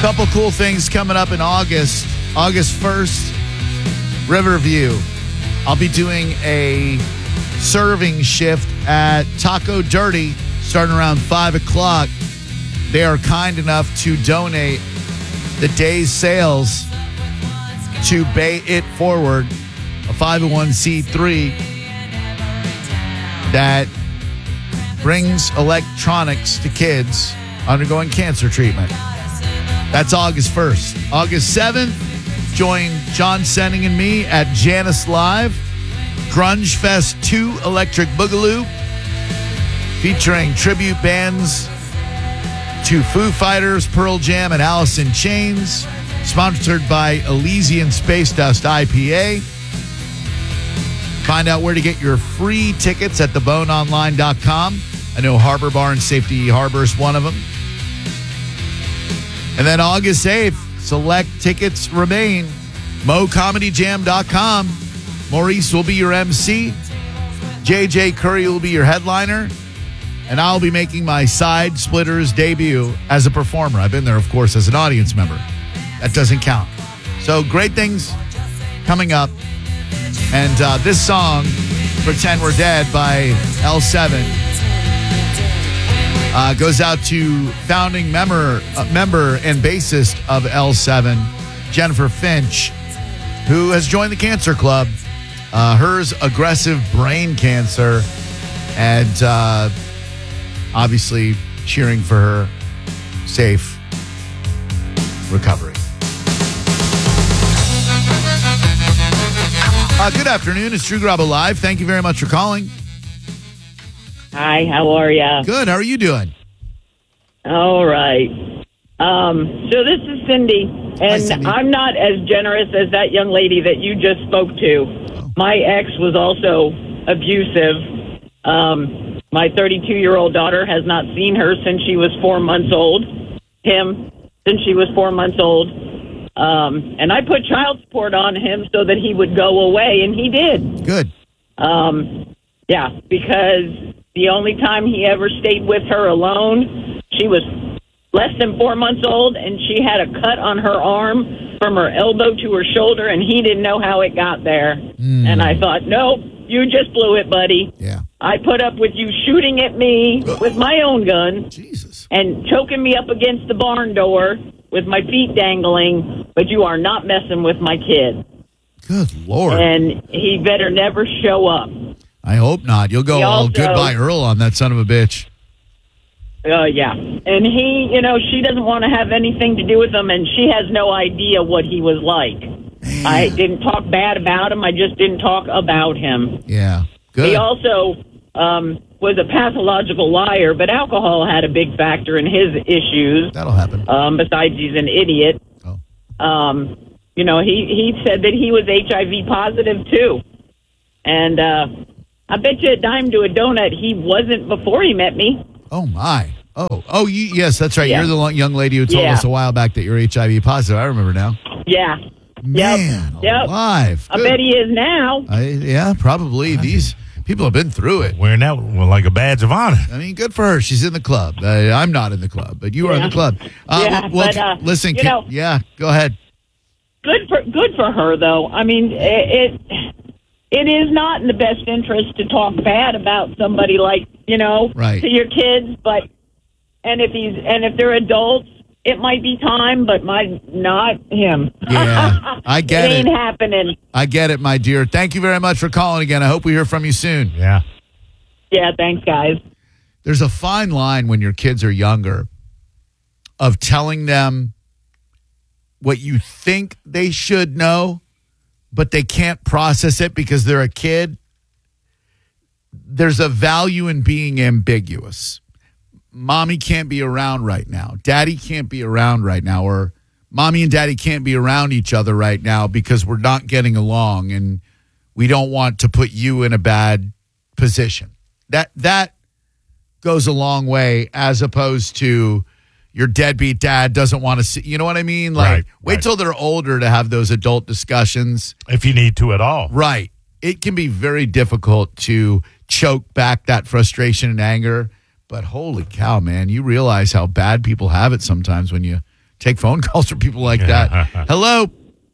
Couple cool things coming up in August. August 1st, Riverview. I'll be doing a serving shift at Taco Dirty starting around 5 o'clock. They are kind enough to donate the day's sales to Bay It Forward, a 501c3 that brings electronics to kids undergoing cancer treatment. That's August 1st. August 7th, join John Senning and me at Janice Live, Grunge Fest 2 Electric Boogaloo, featuring tribute bands to Foo Fighters, Pearl Jam, and Alice in Chains, sponsored by Elysian Space Dust IPA. Find out where to get your free tickets at theboneonline.com. I know Harbor Bar and Safety Harbor is one of them. And then August 8th, select tickets remain. MoComedyJam.com. Maurice will be your MC. JJ Curry will be your headliner. And I'll be making my Side Splitters debut as a performer. I've been there, of course, as an audience member. That doesn't count. So great things coming up. And this song, Pretend We're Dead by L7, goes out to founding member and bassist of L7, Jennifer Finch, who has joined the Cancer Club. Hers aggressive brain cancer, and obviously cheering for her safe recovery. Good afternoon. It's Drew Garabo Live. Thank you very much for calling. Hi, how are you? Good. How are you doing? All right. So this is Cindy, and Hi, Cindy. I'm not as generous as that young lady that you just spoke to. Oh. My ex was also abusive. My 32-year-old daughter has not seen her since she was 4 months old. Him since she was 4 months old. And I put child support on him so that he would go away, and he did. Good. Yeah, because the only time he ever stayed with her alone, she was less than 4 months old, and she had a cut on her arm from her elbow to her shoulder, and he didn't know how it got there. And I thought, nope, you just blew it, buddy. Yeah. I put up with you shooting at me with my own gun Jesus. and choking me up against the barn door with my feet dangling, but you are not messing with my kid. Good Lord. And he better never show up. I hope not. You'll go He all also- goodbye Earl on that son of a bitch. Yeah. And he, she doesn't want to have anything to do with him, and she has no idea what he was like. Man. I didn't talk bad about him. I just didn't talk about him. Yeah. Good. He also was a pathological liar, but alcohol had a big factor in his issues. That'll happen. Besides, he's an idiot. Oh. He said that he was HIV positive, too. And I bet you a dime to a donut he wasn't before he met me. Oh, my. Oh, yes, that's right. Yeah. You're the young lady who told Yeah. us a while back that you're HIV positive. I remember now. Yeah. Man, Yep. alive. I Good. bet he is now. Yeah, probably. These people have been through it. Wearing that like a badge of honor. I mean, good for her. She's in the club. I'm not in the club, but you are in the club. Yeah, but, listen, you go ahead. Good for her, though. I mean, it is not in the best interest to talk bad about somebody like, Right. to your kids, but if they're adults, it might be time, but not him. Yeah, I get it. it. Ain't happening. I get it, my dear. Thank you very much for calling again. I hope we hear from you soon. Yeah. Yeah, thanks, guys. There's a fine line when your kids are younger of telling them what you think they should know, but they can't process it because they're a kid. There's a value in being ambiguous. Mommy can't be around right now. Daddy can't be around right now. Or mommy and daddy can't be around each other right now because we're not getting along and we don't want to put you in a bad position. That goes a long way as opposed to your deadbeat dad doesn't want to see. You know what I mean? Like, wait till they're older to have those adult discussions. If you need to at all. Right. It can be very difficult to choke back that frustration and anger. But holy cow, man, you realize how bad people have it sometimes when you take phone calls from people like that. Hello.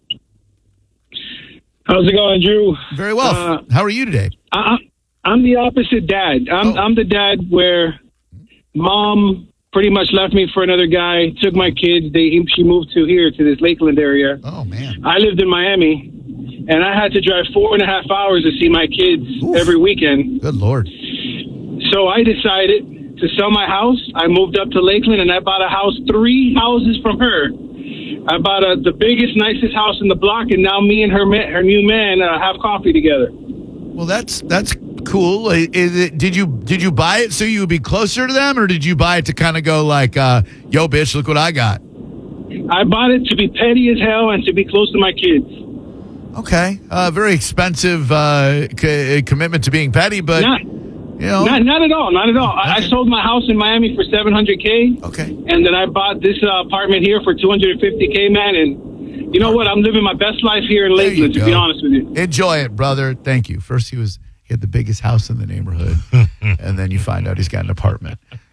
How's it going, Drew? Very well. How are you today? I'm the opposite dad. I'm the dad where mom pretty much left me for another guy, took my kids. She moved to this Lakeland area. Oh, man. I lived in Miami, and I had to drive 4.5 hours to see my kids every weekend. Good Lord. So I decided to sell my house. I moved up to Lakeland, and I bought a house 3 houses from her. I bought the biggest, nicest house in the block, and now me and her new man have coffee together. Well, that's cool. Did you buy it so you would be closer to them, or did you buy it to kind of go like, yo, bitch, look what I got? I bought it to be petty as hell and to be close to my kids. Okay. Very expensive commitment to being petty, but... Not at all. Not at all. Okay. I sold my house in Miami for $700K. Okay. And then I bought this apartment here for $250K, man. And you know what? I'm living my best life here in Lakeland, to be honest with you. Enjoy it, brother. Thank you. First, he had the biggest house in the neighborhood, and then you find out he's got an apartment.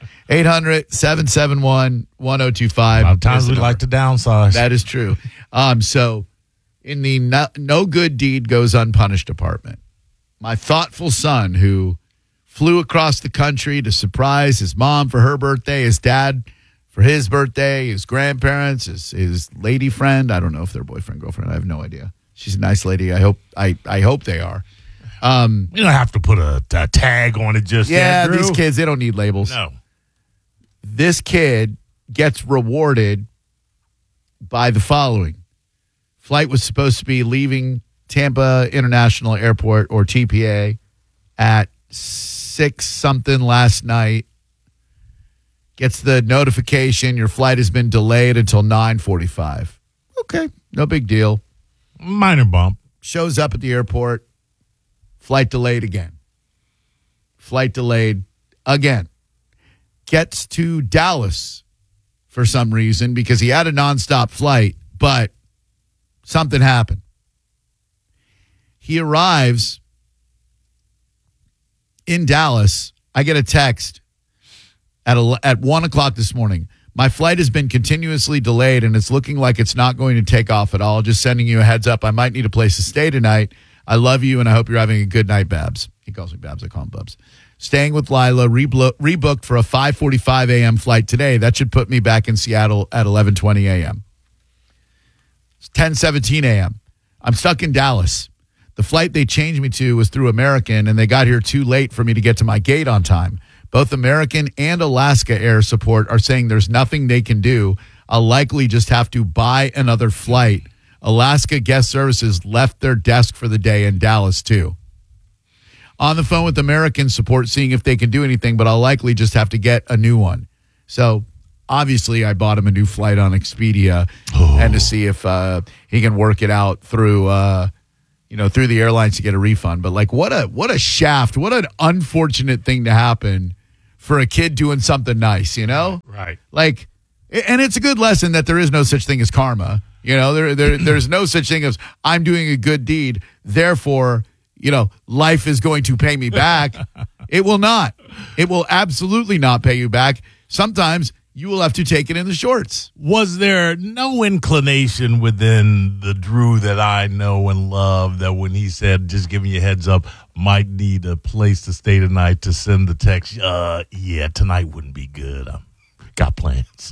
800-771-1025. A lot of times we like to downsize. That is true. So in the no good deed goes unpunished department, my thoughtful son who flew across the country to surprise his mom for her birthday, his dad for his birthday, his grandparents, his lady friend. I don't know if they're boyfriend, girlfriend. I have no idea. She's a nice lady. I hope they are. You don't have to put a tag on it just yet. Yeah, Drew. these kids, they don't need labels. No. This kid gets rewarded by the following. Flight was supposed to be leaving Tampa International Airport, or TPA, at 6-something last night. Gets the notification your flight has been delayed until 9:45. Okay, no big deal. Minor bump. Shows up at the airport. Flight delayed again. Flight delayed again. Gets to Dallas for some reason because he had a nonstop flight, but something happened. He arrives in Dallas. I get a text at 1 o'clock this morning. My flight has been continuously delayed, and it's looking like it's not going to take off at all. Just sending you a heads up. I might need a place to stay tonight. I love you, and I hope you're having a good night, Babs. He calls me Babs. I call him Bubs. Staying with Lila, rebooked for a 5:45 a.m. flight today. That should put me back in Seattle at 11:20 a.m. It's 10:17 a.m. I'm stuck in Dallas. The flight they changed me to was through American, and they got here too late for me to get to my gate on time. Both American and Alaska Air Support are saying there's nothing they can do. I'll likely just have to buy another flight. Alaska Guest Services left their desk for the day in Dallas, too. On the phone with American Support, seeing if they can do anything, but I'll likely just have to get a new one. So, obviously, I bought him a new flight on Expedia and to see if he can work it out through through the airlines to get a refund. But, like, what a shaft. What an unfortunate thing to happen for a kid doing something nice, you know? Right. Like, and it's a good lesson that there is no such thing as karma. You know, there's no such thing as I'm doing a good deed, therefore, life is going to pay me back. It will not. It will absolutely not pay you back. Sometimes you will have to take it in the shorts. Was there no inclination within the Drew that I know and love that when he said, just giving you a heads up, might need a place to stay tonight, to send the text, yeah, tonight wouldn't be good. Got plans.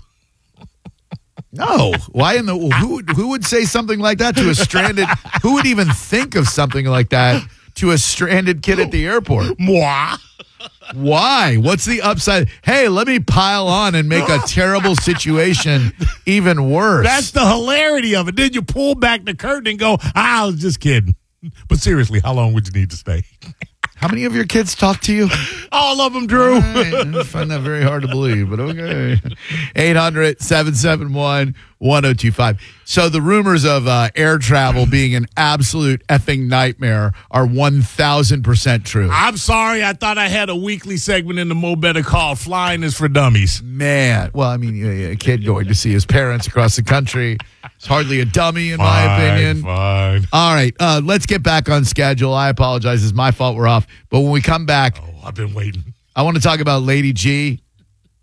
No. Why in the who would say something like that to a stranded? Who would even think of something like that to a stranded kid at the airport? Moi. Why? What's the upside? Hey, let me pile on and make a terrible situation even worse. That's the hilarity of it. Then you pull back the curtain and go, I was just kidding. But seriously, how long would you need to stay? How many of your kids talk to you? All of them, Drew. Right. I find that very hard to believe, but okay. 800-771-1025. So the rumors of air travel being an absolute effing nightmare are 1,000% true. I'm sorry. I thought I had a weekly segment in the Mo Better called Flying is for Dummies. Man. Well, I mean, a kid going to see his parents across the country is hardly a dummy, in my opinion. Fine. All right. Let's get back on schedule. I apologize. It's my fault we're off. But when we come back, I've been waiting. I want to talk about Lady G.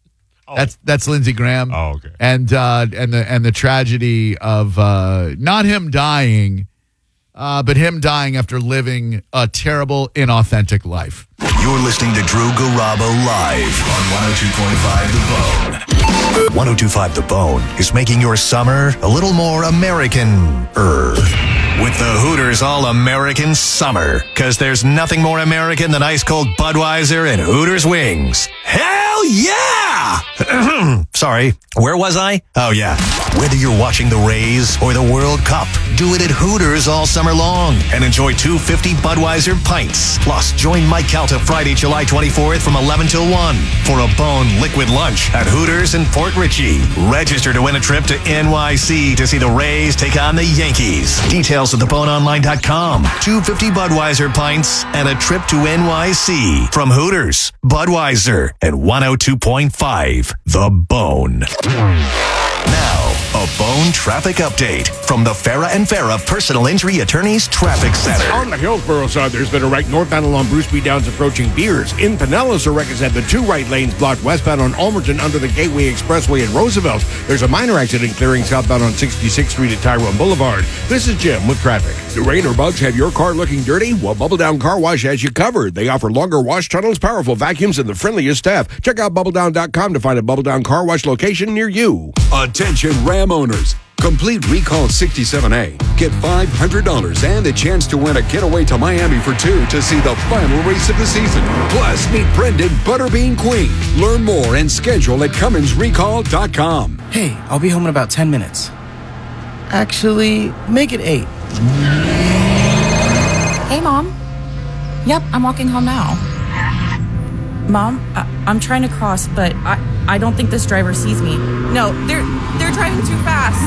That's Lindsey Graham. Oh, okay. And the tragedy of not him dying, but him dying after living a terrible, inauthentic life. You're listening to Drew Garabo live on 102.5 The Bone. 102.5 The Bone is making your summer a little more American-er. With the Hooters All-American Summer. Because there's nothing more American than ice-cold Budweiser and Hooters wings. Hell yeah! Sorry, where was I? Oh, yeah. Whether you're watching the Rays or the World Cup, do it at Hooters all summer long and enjoy 250 Budweiser pints. Plus, join Mike Calta Friday, July 24th from 11 till 1 for a Bone Liquid Lunch at Hooters in Port Richey. Register to win a trip to NYC to see the Rays take on the Yankees. Details at theboneonline.com. 250 Budweiser pints and a trip to NYC from Hooters, Budweiser, and 102.5 The Bone. Now, a Bone traffic update from the Farah and Farah Personal Injury Attorneys Traffic Center. On the Hillsborough side, there's been a wreck northbound along Bruce B. Downs approaching Beers. In Pinellas, a wreck has had the two right lanes blocked westbound on Almerton under the Gateway Expressway at Roosevelt. There's a minor accident clearing southbound on 66th Street at Tyrone Boulevard. This is Jim with traffic. Do rain or bugs have your car looking dirty? Well, Bubble Down Car Wash has you covered. They offer longer wash tunnels, powerful vacuums, and the friendliest staff. Check out BubbleDown.com to find a Bubble Down Car Wash location near you. Attention Ram owners. Complete Recall 67A. Get $500 and a chance to win a getaway to Miami for two to see the final race of the season. Plus, meet Brendan Butterbean Queen. Learn more and schedule at CumminsRecall.com. Hey, I'll be home in about 10 minutes. Actually, make it 8. Hey, Mom. Yep, I'm walking home now. Mom, I'm trying to cross, but I don't think this driver sees me. No, they're driving too fast.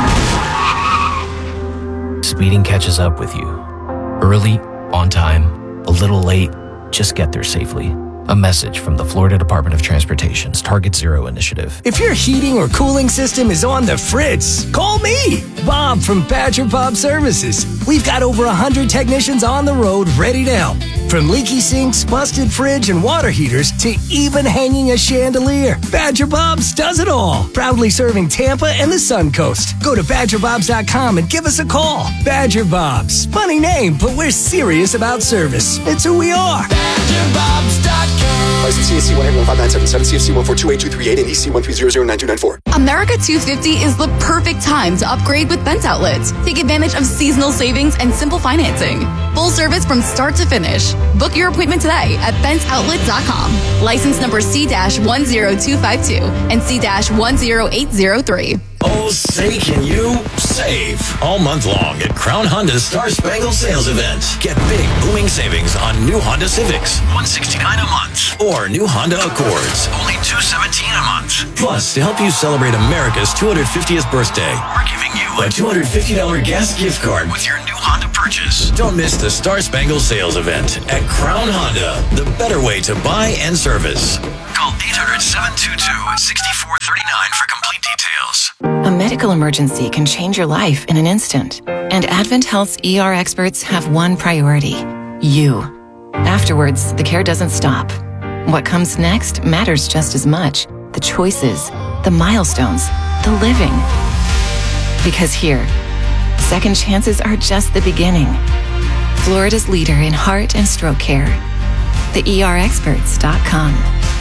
Mom! Speeding catches up with you. Early, on time, a little late, just get there safely. A message from the Florida Department of Transportation's Target Zero initiative. If your heating or cooling system is on the fritz, call me, Bob from Badger Bob Services. We've got over 100 technicians on the road ready to help. From leaky sinks, busted fridge, and water heaters to even hanging a chandelier, Badger Bob's does it all. Proudly serving Tampa and the Sun Coast. Go to BadgerBobs.com and give us a call. Badger Bob's. Funny name, but we're serious about service. It's who we are. BadgerBobs.com. License CSC 11597, CFC 1428238, and EC 1300924. America 250 is the perfect time to upgrade with Bent Outlets. Take advantage of seasonal savings and simple financing. Full service from start to finish. Book your appointment today at BentOutlet.com. License number C-10252 and C-10803. Oh, say can you save all month long at Crown Honda's Star Spangled Sales Event. Get big booming savings on new Honda Civics, $169 a month, or new Honda Accords, only $217 a month. Plus, to help you celebrate America's 250th birthday, we're giving you a $250 gas gift card with your new Honda purchase. Don't miss the Star Spangled Sales Event at Crown Honda, the better way to buy and service. Call 800-722-6439 for complete details. A medical emergency can change your life in an instant. And Advent Health's ER experts have one priority: you. Afterwards, the care doesn't stop. What comes next matters just as much. The choices, the milestones, the living. Because here, second chances are just the beginning. Florida's leader in heart and stroke care. TheERexperts.com.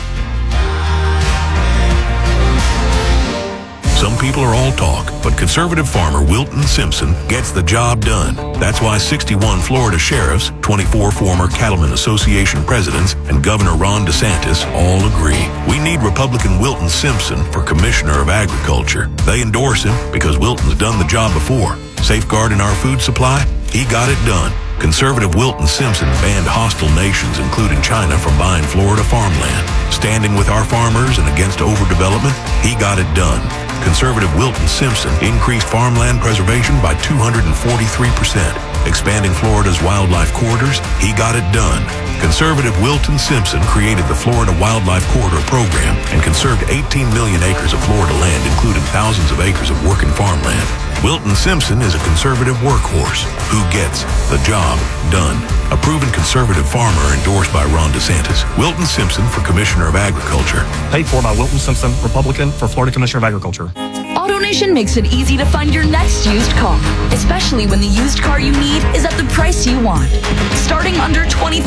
Some people are all talk, but conservative farmer Wilton Simpson gets the job done. That's why 61 Florida sheriffs, 24 former Cattlemen Association presidents, and Governor Ron DeSantis all agree. We need Republican Wilton Simpson for Commissioner of Agriculture. They endorse him because Wilton's done the job before. Safeguarding our food supply? He got it done. Conservative Wilton Simpson banned hostile nations, including China, from buying Florida farmland. Standing with our farmers and against overdevelopment? He got it done. Conservative Wilton Simpson increased farmland preservation by 243%. Expanding Florida's wildlife corridors? He got it done. Conservative Wilton Simpson created the Florida Wildlife Corridor Program and conserved 18 million acres of Florida land, including thousands of acres of working farmland. Wilton Simpson is a conservative workhorse who gets the job done. A proven conservative farmer endorsed by Ron DeSantis. Wilton Simpson for Commissioner of Agriculture. Paid for by Wilton Simpson, Republican, for Florida Commissioner of Agriculture. AutoNation makes it easy to find your next used car, especially when the used car you need is at the price you want. Starting under $20,000.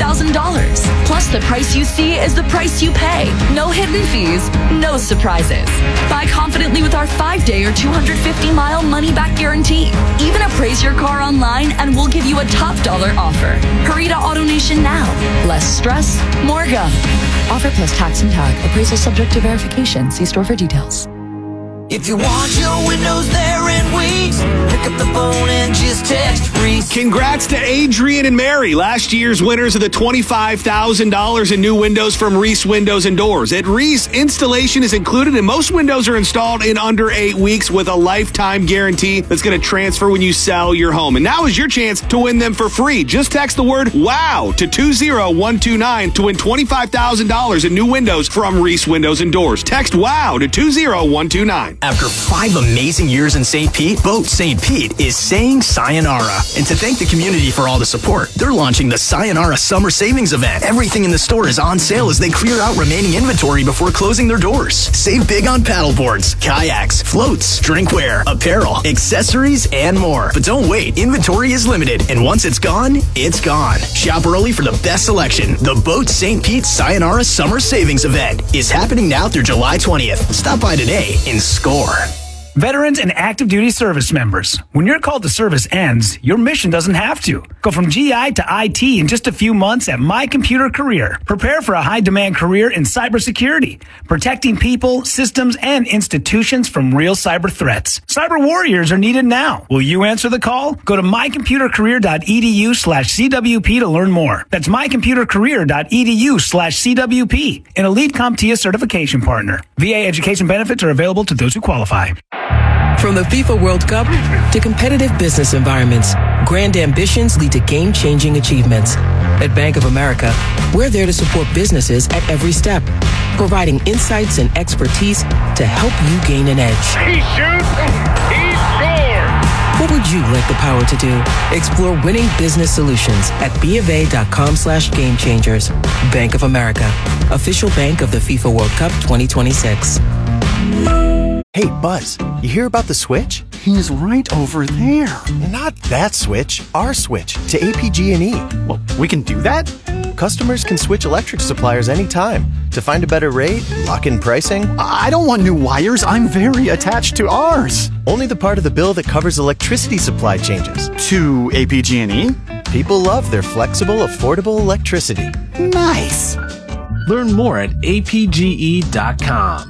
Plus, the price you see is the price you pay. No hidden fees, no surprises. Buy confidently with our 5-day or 250-mile money-back guarantee. Even appraise your car online and we'll give you a top dollar offer. Hurry to AutoNation now. Less stress, more go. Offer plus tax and tag. Appraisal subject to verification. See store for details. If you want your windows there in weeks, pick up the phone and just text Reese. Congrats to Adrian and Mary, last year's winners of the $25,000 in new windows from Reese Windows and Doors. At Reese, installation is included and most windows are installed in under 8 weeks with a lifetime guarantee that's going to transfer when you sell your home. And now is your chance to win them for free. Just text the word WOW to 20129 to win $25,000 in new windows from Reese Windows and Doors. Text WOW to 20129. After 5 amazing years in St. Pete, Boat St. Pete is saying sayonara. And to thank the community for all the support, they're launching the Sayonara Summer Savings Event. Everything in the store is on sale as they clear out remaining inventory before closing their doors. Save big on paddleboards, kayaks, floats, drinkware, apparel, accessories, and more. But don't wait, inventory is limited, and once it's gone, it's gone. Shop early for the best selection. The Boat St. Pete Sayonara Summer Savings Event is happening now through July 20th. Stop by today in Score. Veterans and active duty service members, when your call to service ends, your mission doesn't have to. Go from GI to IT in just a few months at My Computer Career. Prepare for a high-demand career in cybersecurity, protecting people, systems, and institutions from real cyber threats. Cyber warriors are needed now. Will you answer the call? Go to mycomputercareer.edu/CWP to learn more. That's mycomputercareer.edu/CWP, an Elite CompTIA certification partner. VA education benefits are available to those who qualify. From the FIFA World Cup to competitive business environments, grand ambitions lead to game-changing achievements. At Bank of America, we're there to support businesses at every step, providing insights and expertise to help you gain an edge. He shoots, he scores! What would you like the power to do? Explore winning business solutions at BofA.com/gamechangers. Bank of America, official bank of the FIFA World Cup 2026. Hey, Buzz, you hear about the switch? He's right over there. Not that switch, our switch to APG&E. Well, we can do that? Customers can switch electric suppliers anytime to find a better rate, lock in pricing. I don't want new wires. I'm very attached to ours. Only the part of the bill that covers electricity supply changes. To APG&E? People love their flexible, affordable electricity. Nice. Learn more at apge.com.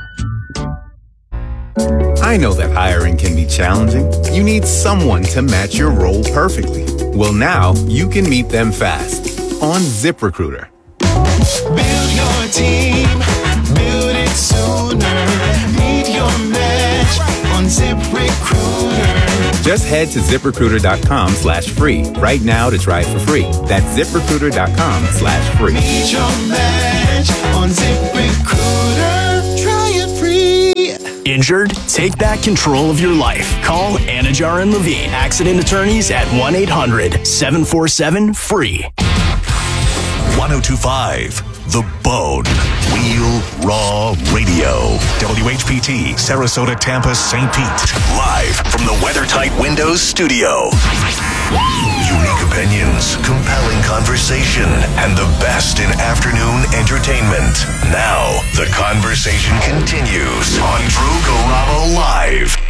I know that hiring can be challenging. You need someone to match your role perfectly. Well, now you can meet them fast on ZipRecruiter. Build your team, build it sooner. Meet your match on ZipRecruiter. Just head to ZipRecruiter.com/free right now to try it for free. That's ZipRecruiter.com/free. Meet your match on ZipRecruiter. Try it free. Injured? Take back control of your life. Call Anajar and Levine, accident attorneys at 1-800-747-FREE. 1025 The Bone. Real Raw Radio. WHPT, Sarasota, Tampa, St. Pete. Live from the WeatherTight Windows studio. Unique opinions, compelling conversation, and the best in afternoon entertainment. Now, the conversation continues on Drew Garabo Live.